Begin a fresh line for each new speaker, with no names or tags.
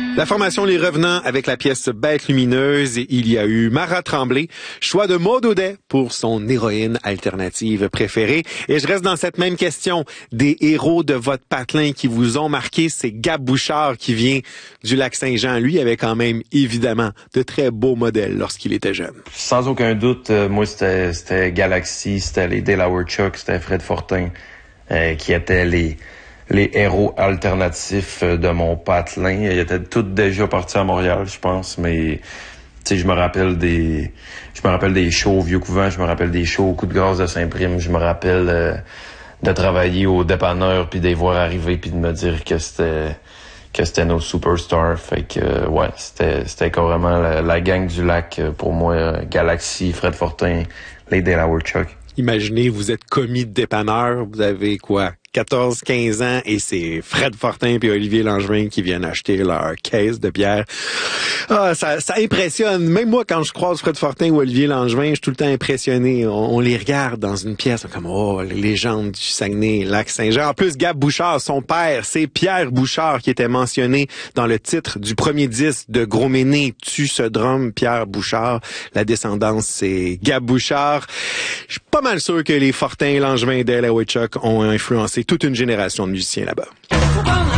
La formation Les Revenants avec la pièce Bête lumineuse et il y a eu Mara Tremblay, choix de Maud Audet pour son héroïne alternative préférée. Et je reste dans cette même question. Des héros de votre patelin qui vous ont marqué, c'est Gab Bouchard qui vient du Lac-Saint-Jean. Lui avait quand même évidemment de très beaux modèles lorsqu'il était jeune.
Sans aucun doute, moi c'était Galaxy, c'était les Delaware Chuck, c'était Fred Fortin qui étaient les héros alternatifs de mon patelin. Ils étaient tous déjà partis à Montréal, je pense, mais tu sais, je me rappelle des shows au Vieux-Couvent, je me rappelle des shows au Coup de grâce de Saint-Prime, je me rappelle de travailler au dépanneur puis de les voir arriver puis de me dire que c'était nos superstars. Fait que ouais, c'était carrément la gang du lac pour moi, Galaxy, Fred Fortin, les Delaware Chuck.
Imaginez, vous êtes commis de dépanneur, vous avez quoi, 14, 15 ans, et c'est Fred Fortin et Olivier Langevin qui viennent acheter leur caisse de bière. Ah, ça impressionne. Même moi, quand je croise Fred Fortin ou Olivier Langevin, je suis tout le temps impressionné. On les regarde dans une pièce, comme, oh, les légendes du Saguenay, Lac-Saint-Jean. En plus, Gab Bouchard, son père, c'est Pierre Bouchard qui était mentionné dans le titre du premier disque de Gros Méné, Tue ce drum, Pierre Bouchard. La descendance, c'est Gab Bouchard. Je suis pas mal sûr que les Fortin, Langevin et Delaware Chuck ont influencé toute une génération de musiciens là-bas.